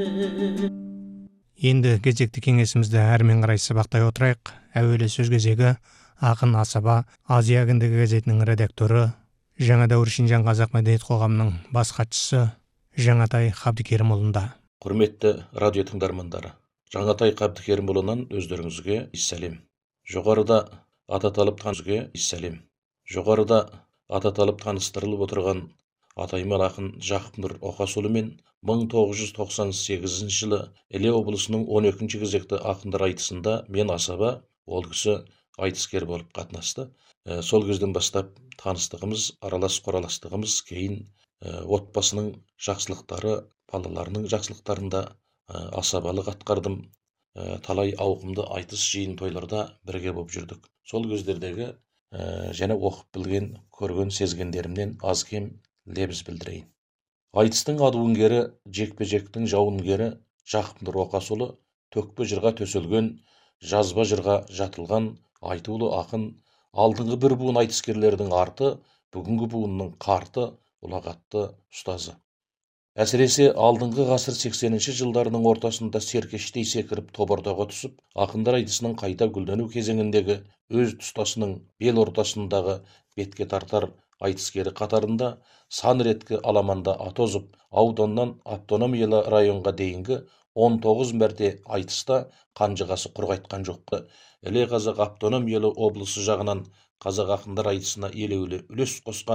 Енді кезекті кеңесімізді әрмен қарай сабақтай отырайық. Әуелі сөз кезегі ақын Асаба Азия кіндігі газетінің редакторы, Жаңа дәуір Шинжаң қазақ мәдениет қоғамының бас хатшысы Жаңатай Қабдыкерімұлында. Құрметті радио тыңдармандары, Жаңатай Қабдыкерімұлынан өздеріңізге сәлем. Жоғарыда ататалып таныстырылып отырған Атайман ақын Жақып Нұр Оқасұлымен 1998 жылы Іле облысының 12-ші кезекті ақындар айтысында мен Асаба, ол кісі айтыскер болып қатынасты. Сол кезден бастап таныстығымыз, аралас-қораластығымыз, кейін отбасының жақсылықтары, балаларының жақсылықтарында асабалық атқардым. Талай ауқымды айтыс жиын тойларда бірге болып жүрдік. Сол кездердегі және оқып білген, көрген, сезгендерімнен аз кем лебіз білдірейін. Айтыстың адуынгері, жекпе-жектің жауынгері Жақып Нұр Оқасұлы төкпе жырға төселген, жазба жырға жатылған айтулы ақын, алдыңғы бір буын айтыскерлердің арты, бүгінгі буынның қарты, ұлағатты ұстазы. Әсіресе алдыңғы ғасыр 80-ші жылдарының ортасында серкештей секіріп тобыртауға түсіп, ақындар айтысының қайта гүлдену кезеңіндегі өз тұстасының бел ортасындағы бетке тартар айтыскері қатарында сан реткі аламанда атозып, ауданнан автономиялы районға дейінгі 19 мәрте айтыста қанжығасы құр қайтқан жоқ. Іле қазақ автономиялы облысы жағынан қазақ ақындар айтысына елеулі үлес қосқан